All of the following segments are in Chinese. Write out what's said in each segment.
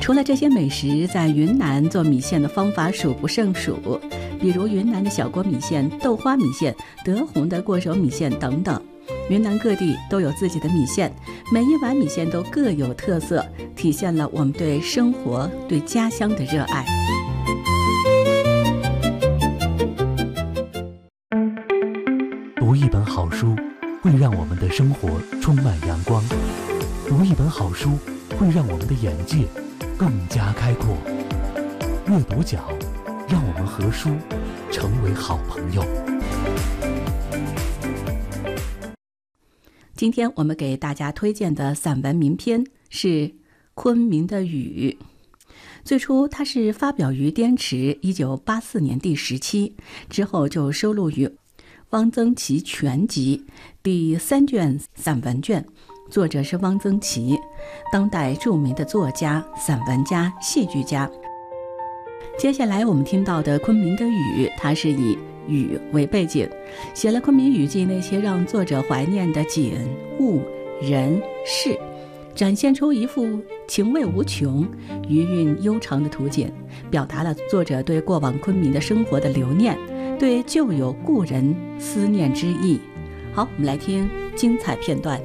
除了这些美食，在云南做米线的方法数不胜数，比如云南的小锅米线、豆花米线、德宏的过手米线等等。云南各地都有自己的米线，每一碗米线都各有特色，体现了我们对生活、对家乡的热爱。 读一本好书会让我们的生活充满阳光，读一本好书会让我们的眼界更加开阔。阅读角，让我们和书成为好朋友。 今天我们给大家推荐的散文名篇是《昆明的雨》。最初它是发表于滇池1984年第10期，之后就收录于汪曾祺全集第3卷散文卷，作者是汪曾祺，当代著名的作家、散文家、戏剧家。接下来我们听到的《昆明的雨》，它是以雨为背景，写了昆明雨季那些让作者怀念的景物人事，展现出一幅情味无穷、余韵悠长的图景，表达了作者对过往昆明的生活的留念，对旧友故人思念之意。好，我们来听精彩片段。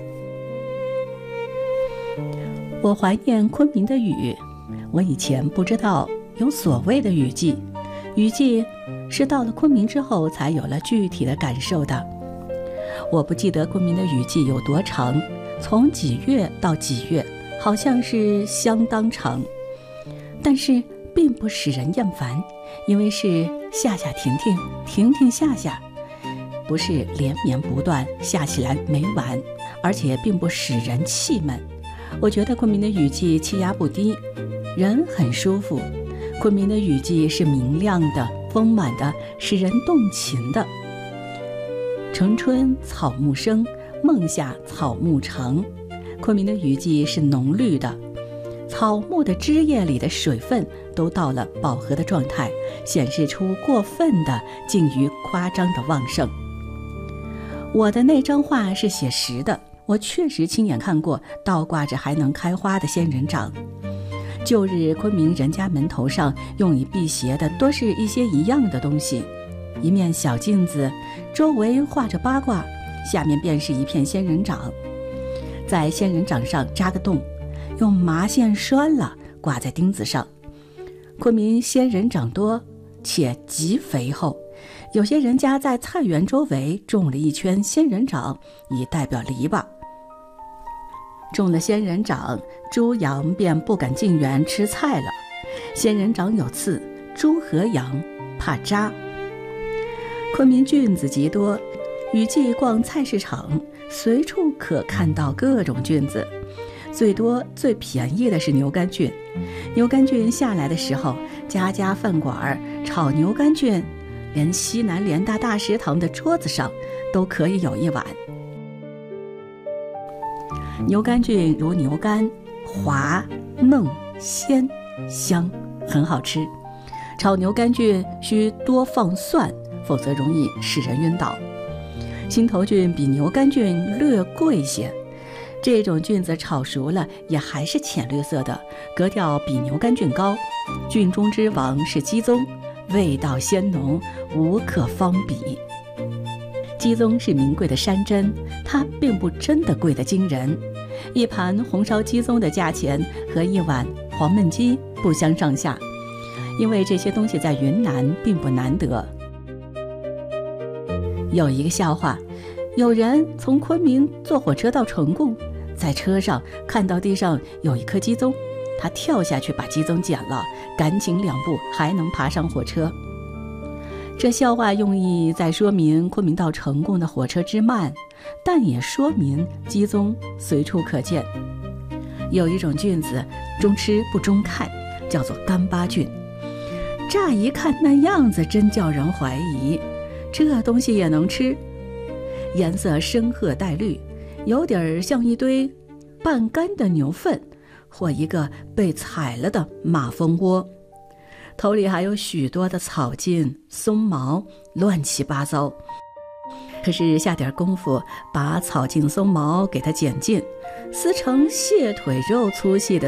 我怀念昆明的雨，我以前不知道有所谓的雨季，雨季是到了昆明之后才有了具体的感受的。我不记得昆明的雨季有多长，从几月到几月，好像是相当长，但是并不使人厌烦，因为是下下停停，停停下下，不是连绵不断，下起来没完，而且并不使人气闷。我觉得昆明的雨季气压不低，人很舒服。昆明的雨季是明亮的、丰满的，使人动情的。城春草木生，梦下草木长。昆明的雨季是浓绿的，草木的枝叶里的水分都到了饱和的状态，显示出过分的近于夸张的旺盛。我的那张画是写实的，我确实亲眼看过倒挂着还能开花的仙人掌。旧日昆明人家门头上用以辟邪的多是一些一样的东西，一面小镜子，周围画着八卦，下面便是一片仙人掌，在仙人掌上扎个洞，用麻线拴了，挂在钉子上。昆明仙人掌多且极肥厚，有些人家在菜园周围种了一圈仙人掌，以代表篱笆。种了仙人掌，猪羊便不敢进园吃菜了。仙人掌有刺，猪和羊怕扎。昆明菌子极多，雨季逛菜市场，随处可看到各种菌子。最多最便宜的是牛肝菌，牛肝菌下来的时候，家家饭馆炒牛肝菌，连西南联大大食堂的桌子上都可以有一碗。牛肝菌如牛肝，滑嫩鲜香，很好吃。炒牛肝菌需多放蒜，否则容易使人晕倒。新头菌比牛肝菌略贵些，这种菌子炒熟了也还是浅绿色的，格调比牛肝菌高。菌中之王是鸡枞，味道鲜浓，无可方比。鸡枞是名贵的山珍，它并不真的贵得惊人，一盘红烧鸡枞的价钱和一碗黄焖鸡不相上下，因为这些东西在云南并不难得。有一个笑话，有人从昆明坐火车到成贡，在车上看到地上有一颗鸡枞，他跳下去把鸡枞捡了，赶紧2步还能爬上火车。这笑话用意在说明昆明到成贡的火车之慢，但也说明鸡枞随处可见。有一种菌子中吃不中看，叫做干巴菌。乍一看那样子真叫人怀疑，这东西也能吃？颜色深褐带绿，有点像一堆半干的牛粪，或一个被踩了的马蜂窝。头里还有许多的草茎、松毛，乱七八糟。可是下点功夫，把草茎松毛给它剪尽，撕成蟹腿肉粗细的